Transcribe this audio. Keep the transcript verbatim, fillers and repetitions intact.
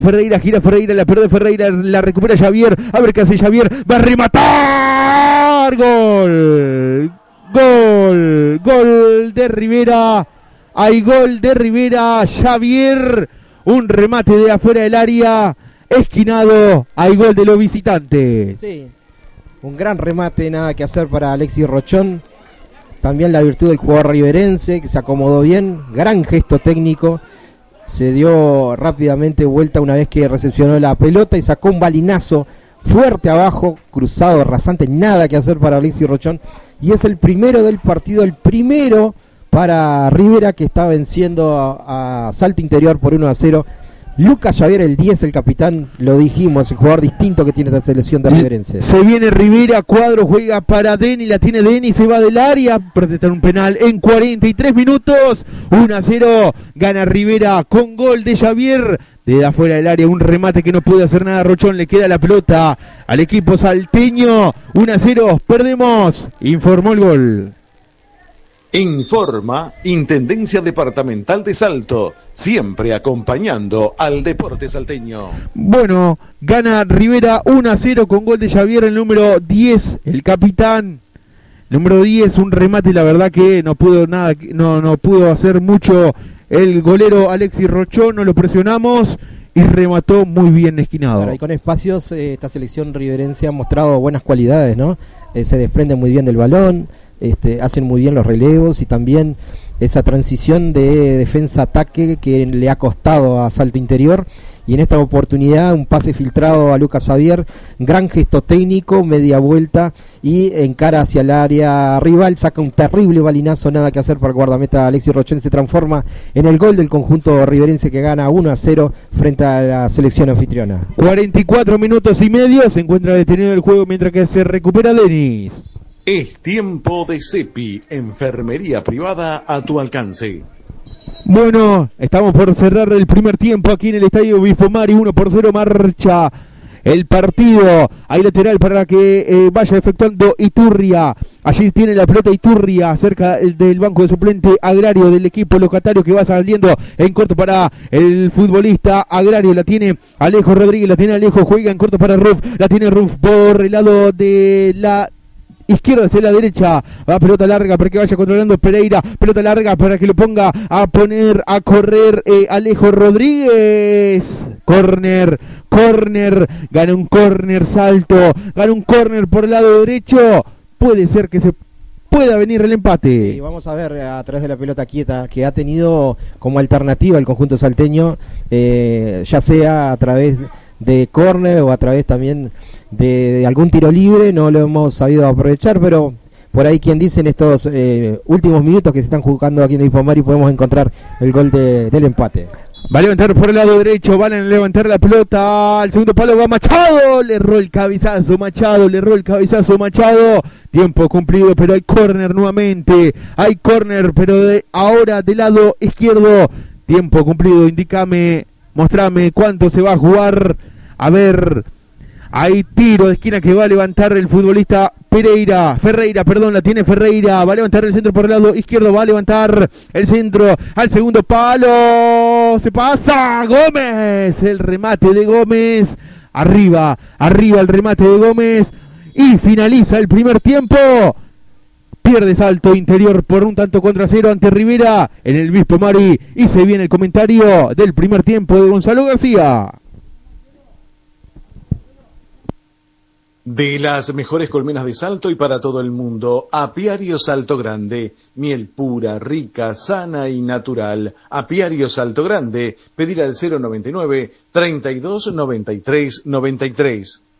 Ferreira, gira Ferreira, la pierde Ferreira, la recupera Javier, a ver qué hace Javier, va a rematar, gol, gol, gol de Rivera, hay gol de Rivera, Javier, un remate de afuera del área, esquinado, hay gol de los visitantes. Sí, un gran remate, nada que hacer para Alexis Rochón, también la virtud del jugador riverense, que se acomodó bien, gran gesto técnico. Se dio rápidamente vuelta una vez que recepcionó la pelota y sacó un balinazo fuerte abajo, cruzado, rasante, nada que hacer para Alexis Rochón. Y es el primero del partido, el primero para Rivera, que está venciendo a, a Salto Interior por uno a cero. Lucas Javier, el diez, el capitán, lo dijimos, el jugador distinto que tiene esta selección de riverense. Se viene Rivera, Cuadro juega para Deni, la tiene Deni, se va del área, protestar un penal en cuarenta y tres minutos, uno a cero, gana Rivera con gol de Javier, de afuera del área, un remate que no puede hacer nada Rochón, le queda la pelota al equipo salteño, uno a cero, perdemos, informó el gol. Informa Intendencia Departamental de Salto, siempre acompañando al deporte salteño. Bueno, gana Rivera uno a cero con gol de Javier, el número diez, el capitán. Número diez, un remate, la verdad que no pudo nada, no, no pudo hacer mucho el golero Alexis Rochón, no lo presionamos y remató muy bien esquinado. Bueno, y con espacios, eh, esta selección riverense ha mostrado buenas cualidades, ¿no? Eh, se desprende muy bien del balón. Este, hacen muy bien los relevos y también esa transición de defensa-ataque que le ha costado a Salto Interior, y en esta oportunidad un pase filtrado a Lucas Javier, gran gesto técnico, media vuelta y encara hacia el área rival, saca un terrible balinazo, nada que hacer para el guardameta Alexis Rochón, se transforma en el gol del conjunto riverense que gana uno a cero frente a la selección anfitriona. cuarenta y cuatro minutos y medio, se encuentra detenido el juego mientras que se recupera Denis. Es tiempo de CEPI, enfermería privada a tu alcance. Bueno, estamos por cerrar el primer tiempo aquí en el estadio Obispo Mari, uno por cero marcha el partido. Hay lateral para que eh, vaya efectuando Iturria. Allí tiene la pelota Iturria cerca del banco de suplente Agrario del equipo locatario, que va saliendo en corto para el futbolista Agrario. La tiene Alejo Rodríguez, la tiene Alejo, juega en corto para Ruf, la tiene Ruf por el lado de la izquierda hacia la derecha, va pelota larga para que vaya controlando Pereira, pelota larga para que lo ponga a poner a correr eh, Alejo Rodríguez, córner, córner, gana un córner, Salto, gana un córner por el lado derecho, puede ser que se pueda venir el empate. Sí, vamos a ver a través de la pelota quieta que ha tenido como alternativa el conjunto salteño, eh, ya sea a través de córner o a través también de, de algún tiro libre, no lo hemos sabido aprovechar, pero por ahí quien dice en estos eh, últimos minutos que se están jugando aquí en el Obispo Mari podemos encontrar el gol de, del empate. Va a levantar por el lado derecho, van a levantar la pelota, al segundo palo va Machado, le erró el cabezazo Machado, le erró el cabezazo Machado, tiempo cumplido, pero hay córner nuevamente, hay córner, pero de, ahora del lado izquierdo, tiempo cumplido, indícame, mostrame cuánto se va a jugar. A ver, hay tiro de esquina que va a levantar el futbolista Pereira, Ferreira, perdón, la tiene Ferreira, va a levantar el centro por el lado izquierdo, va a levantar el centro al segundo palo, se pasa, Gómez, el remate de Gómez, arriba, arriba el remate de Gómez, y finaliza el primer tiempo. Pierde Salto Interior por un tanto contra cero ante Rivera en el Obispo Mari, y se viene el comentario del primer tiempo de Gonzalo García. De las mejores colmenas de Salto y para todo el mundo, Apiario Salto Grande, miel pura, rica, sana y natural. Apiario Salto Grande, pedir al cero noventa y nueve, treinta y dos, noventa y tres, noventa y tres.